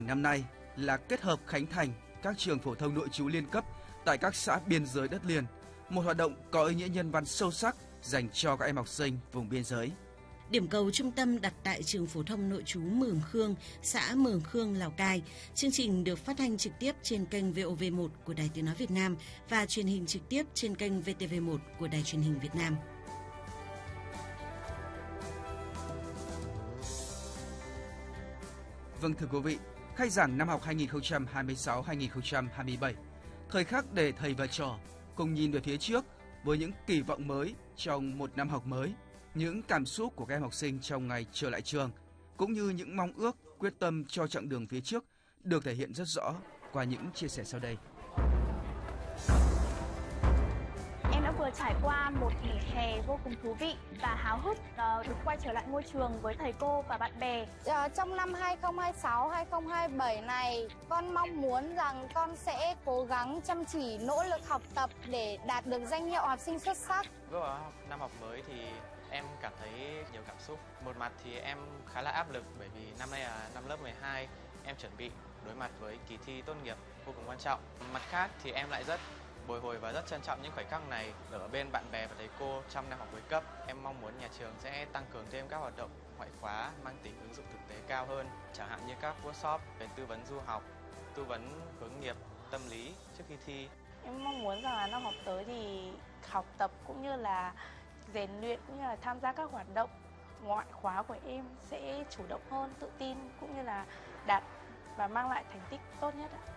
Năm nay là kết hợp khánh thành các trường phổ thông nội trú liên cấp tại các xã biên giới đất liền, một hoạt động có ý nghĩa nhân văn sâu sắc dành cho các em học sinh vùng biên giới. Điểm cầu trung tâm đặt tại trường phổ thông nội trú Mường Khương, xã Mường Khương, Lào Cai. Chương trình được phát thanh trực tiếp trên kênh VOV1 của Đài Tiếng nói Việt Nam và truyền hình trực tiếp trên kênh VTV1 của Đài Truyền hình Việt Nam. Vâng, thưa quý vị, khai giảng năm học 2026-2027, thời khắc để thầy và trò cùng nhìn về phía trước với những kỳ vọng mới trong một năm học mới, những cảm xúc của các em học sinh trong ngày trở lại trường, cũng như những mong ước, quyết tâm cho chặng đường phía trước được thể hiện rất rõ qua những chia sẻ sau đây. Em đã vừa trải qua một nghỉ hè vô cùng thú vị và háo hức được quay trở lại ngôi trường với thầy cô và bạn bè. Trong năm 2026-2027 này, con mong muốn rằng con sẽ cố gắng chăm chỉ nỗ lực học tập để đạt được danh hiệu học sinh xuất sắc. Bước vào năm học mới thì em cảm thấy nhiều cảm xúc. Một mặt thì em khá là áp lực bởi vì năm nay là năm lớp 12, em chuẩn bị đối mặt với kỳ thi tốt nghiệp vô cùng quan trọng. Mặt khác thì em lại rất bồi hồi và rất trân trọng những khoảnh khắc này ở bên bạn bè và thầy cô trong năm học cuối cấp. Em mong muốn nhà trường sẽ tăng cường thêm các hoạt động ngoại khóa mang tính ứng dụng thực tế cao hơn, chẳng hạn như các workshop về tư vấn du học, tư vấn hướng nghiệp, tâm lý trước khi thi. Em mong muốn rằng là năm học tới thì học tập cũng như là rèn luyện cũng như là tham gia các hoạt động ngoại khóa của em sẽ chủ động hơn, tự tin cũng như là đạt và mang lại thành tích tốt nhất ạ.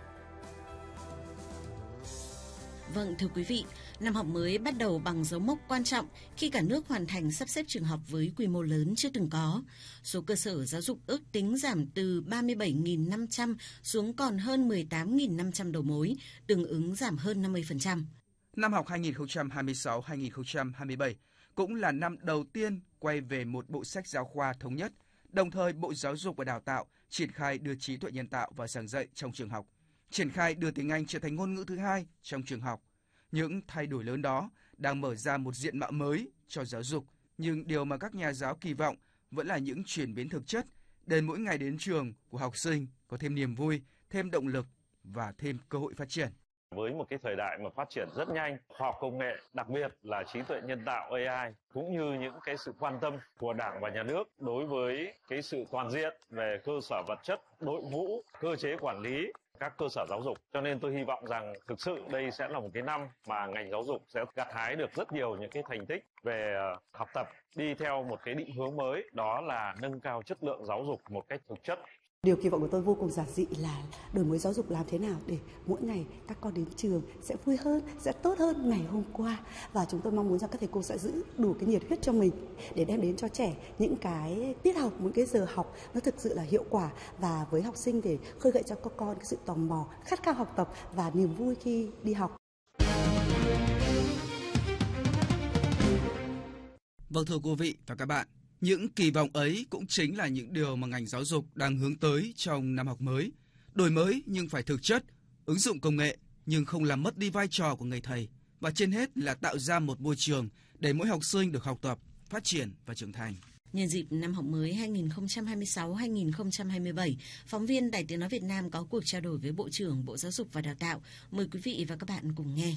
Vâng, thưa quý vị, năm học mới bắt đầu bằng dấu mốc quan trọng khi cả nước hoàn thành sắp xếp trường học với quy mô lớn chưa từng có. Số cơ sở giáo dục ước tính giảm từ 37.500 xuống còn hơn 18.500 đầu mối, tương ứng giảm hơn 50%. Năm học 2026-2027 cũng là năm đầu tiên quay về một bộ sách giáo khoa thống nhất, đồng thời Bộ Giáo dục và Đào tạo triển khai đưa trí tuệ nhân tạo vào giảng dạy trong trường học, triển khai đưa tiếng Anh trở thành ngôn ngữ thứ hai trong trường học. Những thay đổi lớn đó đang mở ra một diện mạo mới cho giáo dục, nhưng điều mà các nhà giáo kỳ vọng vẫn là những chuyển biến thực chất để mỗi ngày đến trường của học sinh có thêm niềm vui, thêm động lực và thêm cơ hội phát triển. Với một cái thời đại mà phát triển rất nhanh, khoa học công nghệ, đặc biệt là trí tuệ nhân tạo AI, cũng như những cái sự quan tâm của Đảng và Nhà nước đối với cái sự toàn diện về cơ sở vật chất, đội ngũ, cơ chế quản lý các cơ sở giáo dục. Cho nên tôi hy vọng rằng thực sự đây sẽ là một cái năm mà ngành giáo dục sẽ gặt hái được rất nhiều những cái thành tích về học tập, đi theo một cái định hướng mới, đó là nâng cao chất lượng giáo dục một cách thực chất. Điều kỳ vọng của tôi vô cùng giản dị là đổi mới giáo dục làm thế nào để mỗi ngày các con đến trường sẽ vui hơn, sẽ tốt hơn ngày hôm qua. Và chúng tôi mong muốn rằng các thầy cô sẽ giữ đủ cái nhiệt huyết cho mình để đem đến cho trẻ những cái tiết học, những cái giờ học nó thực sự là hiệu quả. Và với học sinh để khơi gợi cho các con cái sự tò mò, khát khao học tập và niềm vui khi đi học. Vâng, thưa quý vị và các bạn, những kỳ vọng ấy cũng chính là những điều mà ngành giáo dục đang hướng tới trong năm học mới. Đổi mới nhưng phải thực chất, ứng dụng công nghệ nhưng không làm mất đi vai trò của người thầy, và trên hết là tạo ra một môi trường để mỗi học sinh được học tập, phát triển và trưởng thành. Nhân dịp năm học mới 2026-2027, phóng viên Đài Tiếng nói Việt Nam có cuộc trao đổi với Bộ trưởng Bộ Giáo dục và Đào tạo. Mời quý vị và các bạn cùng nghe.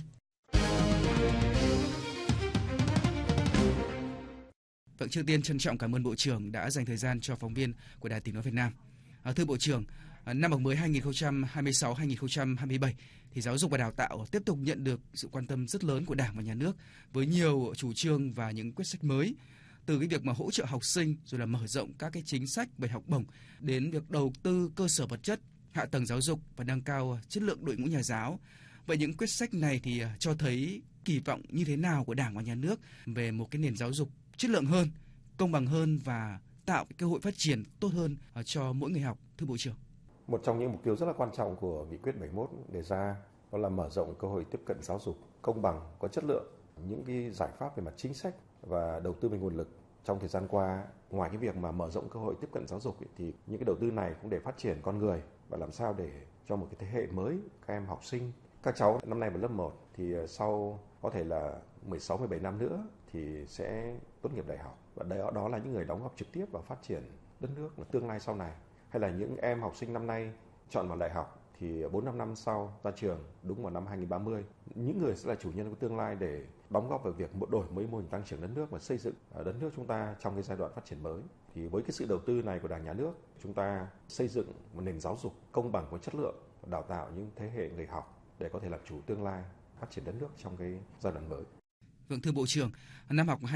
Vâng, trước tiên trân trọng cảm ơn Bộ trưởng đã dành thời gian cho phóng viên của Đài Tiếng nói Việt Nam. Thưa Bộ trưởng, năm học mới 2026-2027 thì giáo dục và đào tạo tiếp tục nhận được sự quan tâm rất lớn của Đảng và Nhà nước với nhiều chủ trương và những quyết sách mới, từ cái việc mà hỗ trợ học sinh rồi là mở rộng các cái chính sách về học bổng đến việc đầu tư cơ sở vật chất, hạ tầng giáo dục và nâng cao chất lượng đội ngũ nhà giáo. Vậy những quyết sách này thì cho thấy kỳ vọng như thế nào của Đảng và Nhà nước về một cái nền giáo dục chất lượng hơn, công bằng hơn và tạo cơ hội phát triển tốt hơn cho mỗi người học, thưa Bộ trưởng? Một trong những mục tiêu rất là quan trọng của Nghị quyết 71 đề ra đó là mở rộng cơ hội tiếp cận giáo dục công bằng, có chất lượng. Những cái giải pháp về mặt chính sách và đầu tư về nguồn lực trong thời gian qua, ngoài cái việc mà mở rộng cơ hội tiếp cận giáo dục thì những cái đầu tư này cũng để phát triển con người và làm sao để cho một cái thế hệ mới các em học sinh, các cháu năm nay vào lớp 1 thì sau có thể là 16-17 năm nữa thì sẽ tốt nghiệp đại học, và đó là những người đóng góp trực tiếp vào phát triển đất nước và tương lai sau này. Hay là những em học sinh năm nay chọn vào đại học thì 4-5 năm sau ra trường, đúng vào năm 2030, những người sẽ là chủ nhân của tương lai để đóng góp vào việc đổi mới mô hình tăng trưởng đất nước và xây dựng đất nước chúng ta trong cái giai đoạn phát triển mới. Thì với cái sự đầu tư này của Đảng, Nhà nước, chúng ta xây dựng một nền giáo dục công bằng có chất lượng, đào tạo những thế hệ người học để có thể làm chủ tương lai phát triển đất nước trong cái giai đoạn mới. Vâng, thưa Bộ trưởng, năm học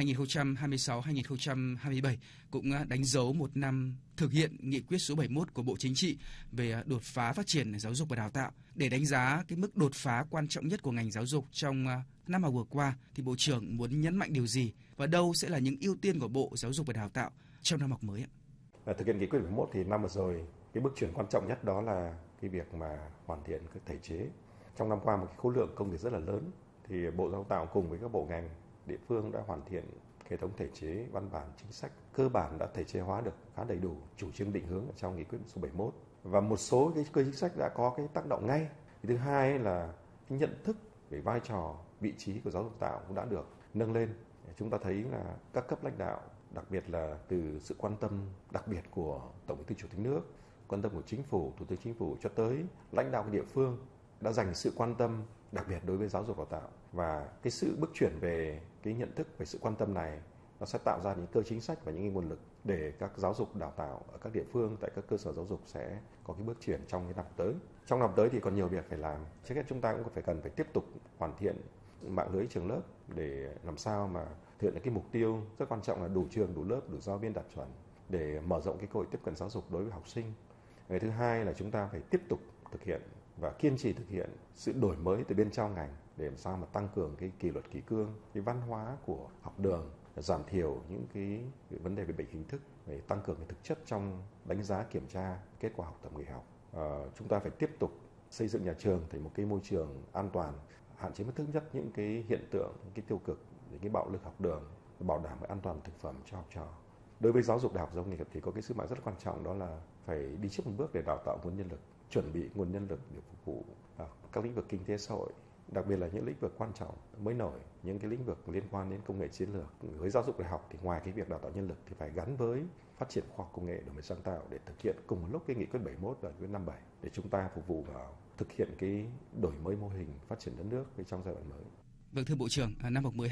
2026-2027 cũng đánh dấu một năm thực hiện nghị quyết số 71 của Bộ Chính trị về đột phá phát triển giáo dục và đào tạo. Để đánh giá cái mức đột phá quan trọng nhất của ngành giáo dục trong năm học vừa qua, thì Bộ trưởng muốn nhấn mạnh điều gì và đâu sẽ là những ưu tiên của Bộ Giáo dục và Đào tạo trong năm học mới ạ? Thực hiện nghị quyết 71 thì năm vừa rồi, cái bước chuyển quan trọng nhất đó là cái việc mà hoàn thiện các thể chế. Trong năm qua một cái khối lượng công việc rất là lớn, thì Bộ Giáo dục Đào tạo cùng với các bộ ngành địa phương đã hoàn thiện hệ thống thể chế, văn bản, chính sách cơ bản đã thể chế hóa được khá đầy đủ chủ trương định hướng ở trong nghị quyết số 71 và một số cái cơ chính sách đã có cái tác động ngay. Thứ hai là cái nhận thức về vai trò, vị trí của giáo dục đào tạo cũng đã được nâng lên. Chúng ta thấy là các cấp lãnh đạo, đặc biệt là từ sự quan tâm đặc biệt của Tổng Bí thư Chủ tịch nước, quan tâm của Chính phủ, Thủ tướng Chính phủ cho tới lãnh đạo địa phương đã dành sự quan tâm đặc biệt đối với giáo dục đào tạo. Và cái sự bước chuyển về cái nhận thức về sự quan tâm này nó sẽ tạo ra những cơ chính sách và những cái nguồn lực để các giáo dục đào tạo ở các địa phương, tại các cơ sở giáo dục sẽ có cái bước chuyển trong cái năm tới. Trong năm tới thì còn nhiều việc phải làm. Trước hết chúng ta cũng cần phải tiếp tục hoàn thiện mạng lưới trường lớp để làm sao mà thực hiện cái mục tiêu rất quan trọng là đủ trường, đủ lớp, đủ giáo viên đạt chuẩn để mở rộng cái cơ hội tiếp cận giáo dục đối với học sinh. Cái thứ hai là chúng ta phải tiếp tục thực hiện và kiên trì thực hiện sự đổi mới từ bên trong ngành để làm sao mà tăng cường cái kỷ luật kỷ cương, cái văn hóa của học đường, giảm thiểu những cái vấn đề về bệnh hình thức, để tăng cường cái thực chất trong đánh giá kiểm tra kết quả học tập người học. Chúng ta phải tiếp tục xây dựng nhà trường thành một cái môi trường an toàn, hạn chế mức thấp nhất những cái hiện tượng, những cái tiêu cực, những cái bạo lực học đường, bảo đảm an toàn thực phẩm cho học trò. Đối với giáo dục đại học giáo dục nghề nghiệp thì có cái sứ mạng rất quan trọng, đó là phải đi trước một bước để đào tạo nguồn nhân lực, chuẩn bị nguồn nhân lực để phục vụ các lĩnh vực kinh tế xã hội, đặc biệt là những lĩnh vực quan trọng mới nổi, những cái lĩnh vực liên quan đến công nghệ chiến lược. Với giáo dục đại học thì ngoài cái việc đào tạo nhân lực thì phải gắn với phát triển khoa học công nghệ, đổi mới sáng tạo để thực hiện cùng một lúc cái nghị quyết 71 và nghị quyết 57 để chúng ta phục vụ vào thực hiện cái đổi mới mô hình phát triển đất nước trong giai đoạn mới. Vâng, thưa Bộ trưởng, năm học mới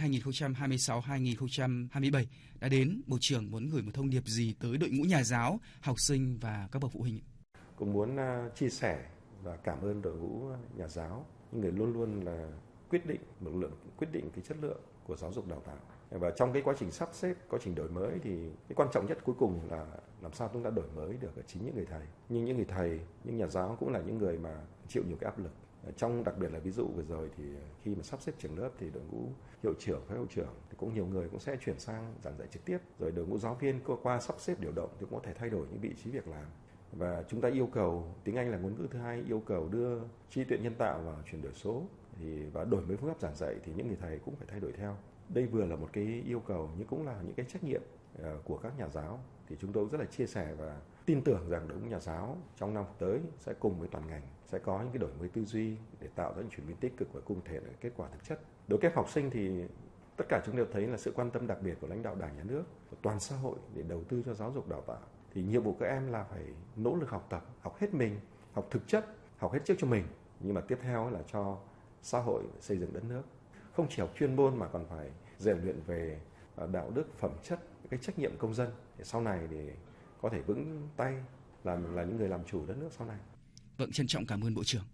2026-2027 đã đến, Bộ trưởng muốn gửi một thông điệp gì tới đội ngũ nhà giáo, học sinh và các bậc phụ huynh? Cũng muốn chia sẻ và cảm ơn đội ngũ nhà giáo, những người luôn luôn là quyết định cái chất lượng của giáo dục đào tạo. Và trong cái quá trình sắp xếp, quá trình đổi mới thì cái quan trọng nhất cuối cùng là làm sao chúng ta đổi mới được ở chính những người thầy. Nhưng những người thầy, những nhà giáo cũng là những người mà chịu nhiều cái áp lực. Trong đặc biệt là ví dụ vừa rồi thì khi mà sắp xếp trường lớp thì đội ngũ hiệu trưởng, phó hiệu trưởng thì cũng nhiều người cũng sẽ chuyển sang giảng dạy trực tiếp. Rồi đội ngũ giáo viên qua sắp xếp điều động thì cũng có thể thay đổi những vị trí việc làm. Và chúng ta yêu cầu tiếng Anh là ngôn ngữ thứ hai, yêu cầu đưa trí tuệ nhân tạo vào chuyển đổi số và đổi mới phương pháp giảng dạy thì những người thầy cũng phải thay đổi theo. Đây vừa là một cái yêu cầu nhưng cũng là những cái trách nhiệm của các nhà giáo. Thì chúng tôi rất là chia sẻ và tin tưởng rằng đội ngũ nhà giáo trong năm tới sẽ cùng với toàn ngành sẽ có những cái đổi mới tư duy để tạo ra những chuyển biến tích cực và cùng thể kết quả thực chất. Đối với học sinh thì tất cả chúng đều thấy là sự quan tâm đặc biệt của lãnh đạo Đảng, Nhà nước, của toàn xã hội để đầu tư cho giáo dục đào tạo. Thì nhiệm vụ các em là phải nỗ lực học tập, học hết mình, học thực chất, học hết trước cho mình. Nhưng mà tiếp theo là cho xã hội xây dựng đất nước. Không chỉ học chuyên môn mà còn phải rèn luyện về đạo đức, phẩm chất, cái trách nhiệm công dân để sau này để có thể vững tay là những người làm chủ đất nước sau này. Vâng, trân trọng cảm ơn Bộ trưởng.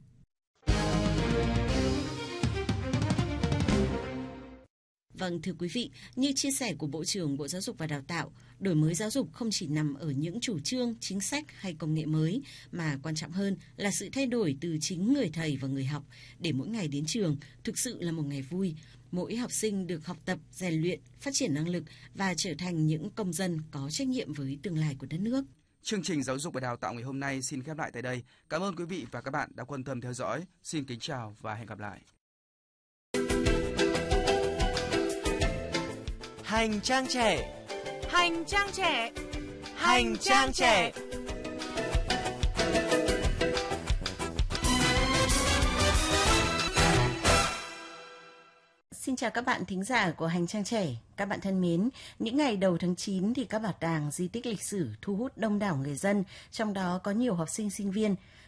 Vâng, thưa quý vị, như chia sẻ của Bộ trưởng Bộ Giáo dục và Đào tạo, đổi mới giáo dục không chỉ nằm ở những chủ trương, chính sách hay công nghệ mới, mà quan trọng hơn là sự thay đổi từ chính người thầy và người học, để mỗi ngày đến trường thực sự là một ngày vui. Mỗi học sinh được học tập, rèn luyện, phát triển năng lực và trở thành những công dân có trách nhiệm với tương lai của đất nước. Chương trình Giáo dục và Đào tạo ngày hôm nay xin khép lại tại đây. Cảm ơn quý vị và các bạn đã quan tâm theo dõi. Xin kính chào và hẹn gặp lại. Hành trang trẻ. Hành trang trẻ. Hành trang trẻ. Xin chào các bạn thính giả của Hành trang trẻ. Các bạn thân mến, những ngày đầu tháng 9 thì các bảo tàng, di tích lịch sử thu hút đông đảo người dân, trong đó có nhiều học sinh sinh viên.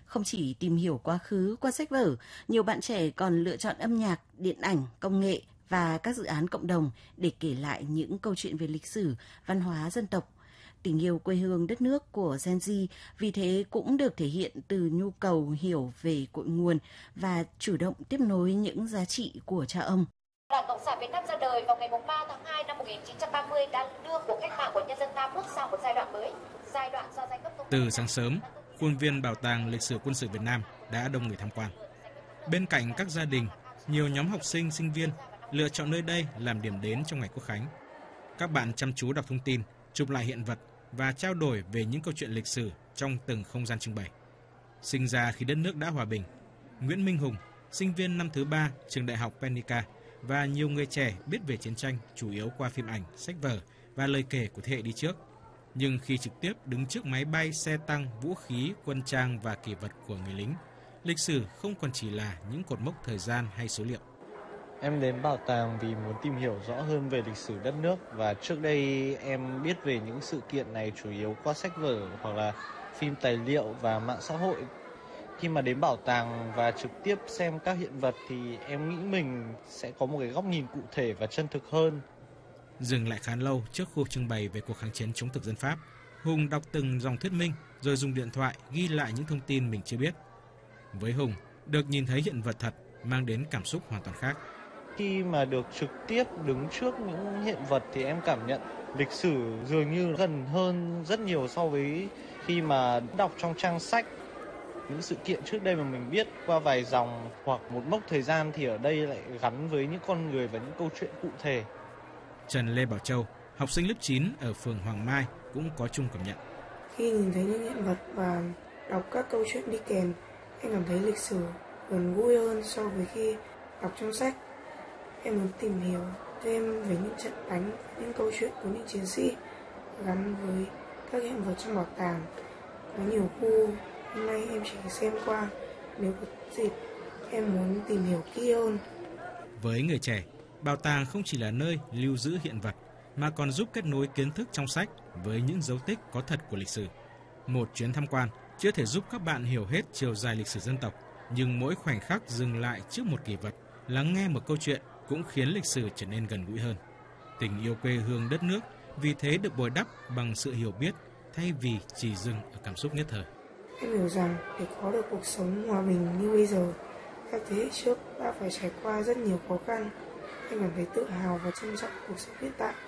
Không chỉ tìm hiểu quá khứ qua sách vở, nhiều bạn trẻ còn lựa chọn âm nhạc, điện ảnh, công nghệ và các dự án cộng đồng để kể lại những câu chuyện về lịch sử, văn hóa dân tộc. Tình yêu quê hương đất nước của Gen Z vì thế cũng được thể hiện từ nhu cầu hiểu về cội nguồn và chủ động tiếp nối những giá trị của cha ông. Đảng Cộng sản Việt Nam ra đời vào ngày 3 tháng 2 năm 1930 đã đưa cuộc cách mạng của nhân dân ta bước sang một giai đoạn mới, giai đoạn do giai cấp công. Từ sáng sớm, khuôn viên Bảo tàng Lịch sử Quân sự Việt Nam đã đông người tham quan. Bên cạnh các gia đình, nhiều nhóm học sinh, sinh viên lựa chọn nơi đây làm điểm đến trong ngày Quốc khánh. Các bạn chăm chú đọc thông tin, chụp lại hiện vật và trao đổi về những câu chuyện lịch sử trong từng không gian trưng bày. Sinh ra khi đất nước đã hòa bình, Nguyễn Minh Hùng, sinh viên năm thứ 3 trường Đại học Penica và nhiều người trẻ biết về chiến tranh chủ yếu qua phim ảnh, sách vở và lời kể của thế hệ đi trước. Nhưng khi trực tiếp đứng trước máy bay, xe tăng, vũ khí, quân trang và kỷ vật của người lính, lịch sử không còn chỉ là những cột mốc thời gian hay số liệu. Em đến bảo tàng vì muốn tìm hiểu rõ hơn về lịch sử đất nước, và trước đây em biết về những sự kiện này chủ yếu qua sách vở hoặc là phim tài liệu và mạng xã hội. Khi mà đến bảo tàng và trực tiếp xem các hiện vật thì em nghĩ mình sẽ có một cái góc nhìn cụ thể và chân thực hơn. Dừng lại khá lâu trước khu trưng bày về cuộc kháng chiến chống thực dân Pháp, Hùng đọc từng dòng thuyết minh rồi dùng điện thoại ghi lại những thông tin mình chưa biết. Với Hùng, được nhìn thấy hiện vật thật mang đến cảm xúc hoàn toàn khác. Khi mà được trực tiếp đứng trước những hiện vật thì em cảm nhận lịch sử dường như gần hơn rất nhiều so với khi mà đọc trong trang sách. Những sự kiện trước đây mà mình biết qua vài dòng hoặc một mốc thời gian thì ở đây lại gắn với những con người và những câu chuyện cụ thể. Trần Lê Bảo Châu, học sinh lớp 9 ở phường Hoàng Mai cũng có chung cảm nhận. Khi nhìn thấy những hiện vật và đọc các câu chuyện đi kèm, em cảm thấy lịch sử gần gũi hơn so với khi đọc trong sách. Em muốn tìm hiểu thêm về những trận đánh, những câu chuyện của những chiến sĩ gắn với các hiện vật trong bảo tàng. Có nhiều khu hôm nay em chỉ xem qua, nếu có dịp em muốn tìm hiểu kỹ hơn. Với người trẻ, bảo tàng không chỉ là nơi lưu giữ hiện vật mà còn giúp kết nối kiến thức trong sách với những dấu tích có thật của lịch sử. Một chuyến tham quan chưa thể giúp các bạn hiểu hết chiều dài lịch sử dân tộc, nhưng mỗi khoảnh khắc dừng lại trước một kỷ vật, lắng nghe một câu chuyện cũng khiến lịch sử trở nên gần gũi hơn. Tình yêu quê hương đất nước vì thế được bồi đắp bằng sự hiểu biết thay vì chỉ dừng ở cảm xúc nhất thời. Em hiểu rằng để có được cuộc sống hòa bình như bây giờ, các thế hệ trước đã phải trải qua rất nhiều khó khăn. Em cảm thấy tự hào và trân trọng cuộc sống hiện tại.